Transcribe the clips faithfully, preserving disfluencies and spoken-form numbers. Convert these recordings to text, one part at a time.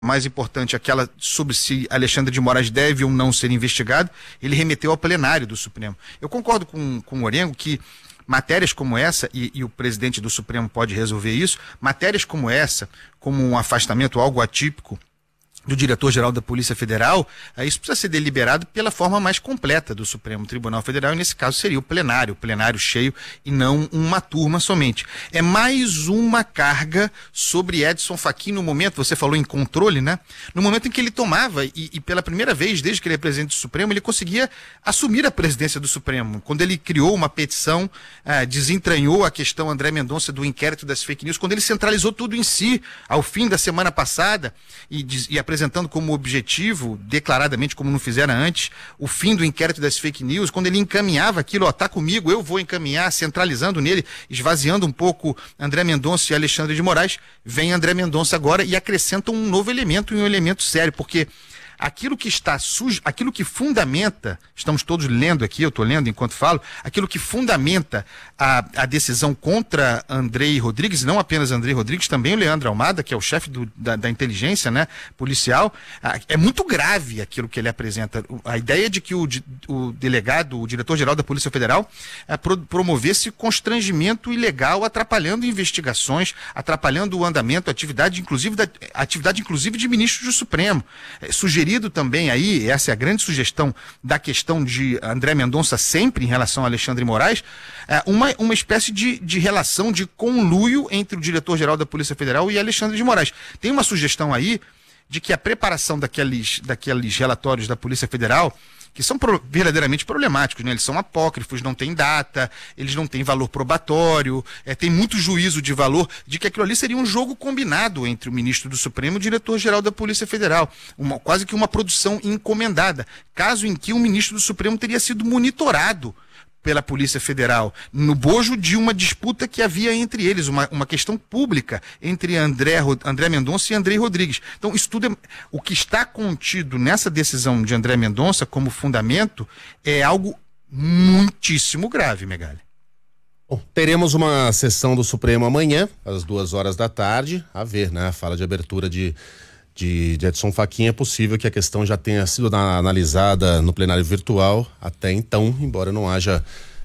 mais importante, aquela sobre se Alexandre de Moraes deve ou não ser investigado, ele remeteu ao plenário do Supremo. Eu concordo com, com o Orengo que matérias como essa, e, e o presidente do Supremo pode resolver isso, matérias como essa, como um afastamento, algo atípico do diretor-geral da Polícia Federal, isso precisa ser deliberado pela forma mais completa do Supremo Tribunal Federal, e nesse caso seria o plenário, o plenário cheio e não uma turma somente. É mais uma carga sobre Edson Fachin no momento, você falou em controle, né? No momento em que ele tomava, e, e pela primeira vez desde que ele é presidente do Supremo, ele conseguia assumir a presidência do Supremo. Quando ele criou uma petição, ah, desentranhou a questão André Mendonça do inquérito das fake news, quando ele centralizou tudo em si, ao fim da semana passada, e, e apresentando como objetivo, declaradamente, como não fizeram antes, o fim do inquérito das fake news, quando ele encaminhava aquilo, ó, tá comigo, eu vou encaminhar, centralizando nele, esvaziando um pouco André Mendonça e Alexandre de Moraes, vem André Mendonça agora e acrescenta um novo elemento, e um elemento sério, porque aquilo que está sujo, aquilo que fundamenta, estamos todos lendo aqui, eu estou lendo enquanto falo, aquilo que fundamenta a, a decisão contra Andrei Rodrigues, não apenas Andrei Rodrigues, também o Leandro Almada, que é o chefe do, da, da inteligência, né, policial, a, é muito grave aquilo que ele apresenta. A ideia de que o, o delegado, o diretor-geral da Polícia Federal, a, pro, promovesse constrangimento ilegal, atrapalhando investigações, atrapalhando o andamento, a atividade, inclusive, da, atividade, inclusive de ministros do Supremo. É, sugerir também aí, essa é a grande sugestão da questão de André Mendonça sempre em relação a Alexandre de Moraes, é uma, uma espécie de, de relação de conluio entre o diretor-geral da Polícia Federal e Alexandre de Moraes. Tem uma sugestão aí de que a preparação daqueles, daqueles relatórios da Polícia Federal, que são pro, verdadeiramente problemáticos, né? Eles são apócrifos, não têm data, eles não têm valor probatório, é, tem muito juízo de valor, de que aquilo ali seria um jogo combinado entre o ministro do Supremo e o diretor-geral da Polícia Federal, uma, quase que uma produção encomendada, caso em que o ministro do Supremo teria sido monitorado pela Polícia Federal, no bojo de uma disputa que havia entre eles, uma, uma questão pública entre André, André Mendonça e Andrei Rodrigues. Então, isso tudo é, o que está contido nessa decisão de André Mendonça como fundamento é algo muitíssimo grave, Megali. Bom, teremos uma sessão do Supremo amanhã, às duas horas da tarde, a ver, né? A fala de abertura de De, de Edson Fachin, é possível que a questão já tenha sido na, analisada no plenário virtual até então, embora não haja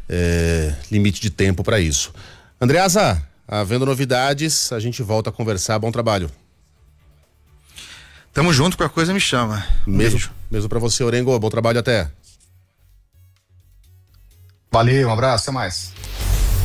é, limite de tempo para isso. Andreasa, havendo novidades, a gente volta a conversar. Bom trabalho. Tamo junto, qualquer coisa me chama. Mesmo, mesmo para você, Orengo. Bom trabalho, até. Valeu, um abraço, até mais.